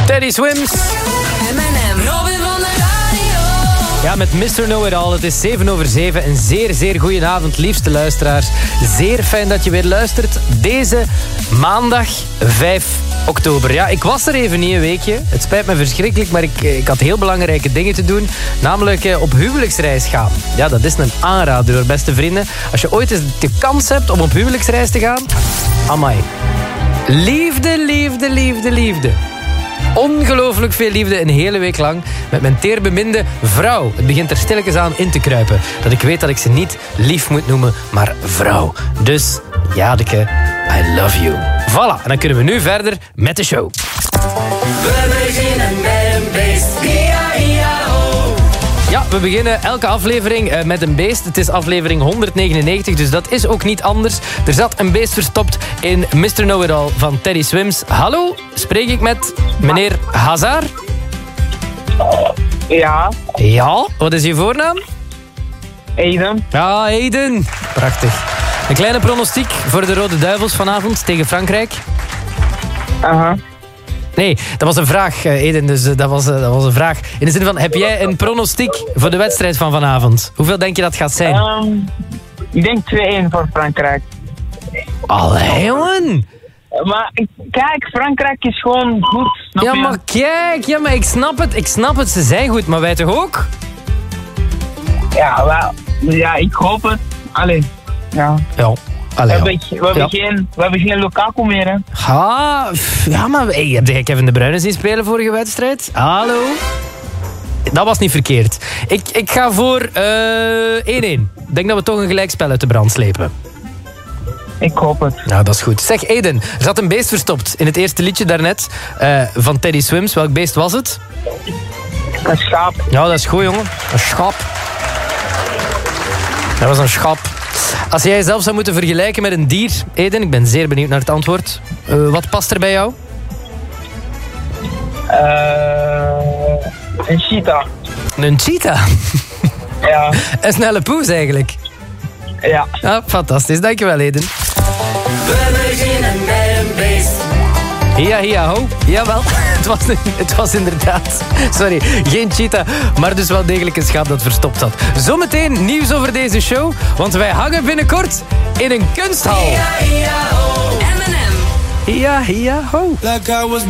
Teddy Swims. M&M. Robin van de radio. Ja, met Mr. Know-It-All. Het is 7:07. Een zeer, zeer goeie avond, liefste luisteraars. Zeer fijn dat je weer luistert. Deze maandag 5 oktober. Ja, ik was er even niet een weekje. Het spijt me verschrikkelijk, maar ik had heel belangrijke dingen te doen. Namelijk op huwelijksreis gaan. Ja, dat is een aanrader hoor, beste vrienden. Als je ooit eens de kans hebt om op huwelijksreis te gaan... Amai. Liefde, liefde, liefde, liefde. Ongelooflijk veel liefde een hele week lang met mijn teerbeminde vrouw. Het begint er stilletjes aan in te kruipen. Dat ik weet dat ik ze niet lief moet noemen, maar vrouw. Dus, Jadeke, I love you. Voilà, en dan kunnen we nu verder met de show. We beginnen met een beest. Ia-ia-ho. Ja, we beginnen elke aflevering met een beest. Het is aflevering 199, dus dat is ook niet anders. Er zat een beest verstopt in Mr. Know-It-All van Teddy Swims. Hallo, spreek ik met meneer Hazard? Ja, Ja, wat is je voornaam? Aiden. Ja, Aiden. Prachtig. Een kleine pronostiek voor de Rode Duivels vanavond tegen Frankrijk. Aha. Nee, dat was een vraag, Aiden. Dus dat was een vraag. In de zin van, heb jij een pronostiek voor de wedstrijd van vanavond? Hoeveel denk je dat gaat zijn? Ik denk 2-1 voor Frankrijk. Allee, jongen. Maar kijk, Frankrijk is gewoon goed. Snap Ja, je? maar kijk. Ja, maar ik snap het. Ze zijn goed, maar wij toch ook? Ja, ja, ik hoop het. Allee, ja. Ja. Allee, We hebben geen Lukaku meer, hè. Ja, maar hey, heb jij Kevin De Bruyne zien spelen vorige wedstrijd? Hallo? Dat was niet verkeerd. Ik ga voor 1-1. Ik denk dat we toch een gelijkspel uit de brand slepen. Ik hoop het. Ja, dat is goed. Zeg, Aiden, er zat een beest verstopt in het eerste liedje daarnet van Teddy Swims. Welk beest was het? Een schaap. Ja, dat is goed, jongen. Een schap. Dat was een schap. Als jij jezelf zou moeten vergelijken met een dier, Aiden, ik ben zeer benieuwd naar het antwoord. Wat past er bij jou? Een cheetah. Een cheetah? Ja. Een snelle poes eigenlijk. Ja. Ja, fantastisch. Dankjewel, Aiden. We beginnen met een beest. Ja, ho. Jawel, het was inderdaad... Sorry, geen cheetah, maar dus wel degelijk een schaap dat verstopt zat. Zometeen nieuws over deze show, want wij hangen binnenkort in een kunsthal. Ia-ia-ho. M&M. Ja, ho. Like I was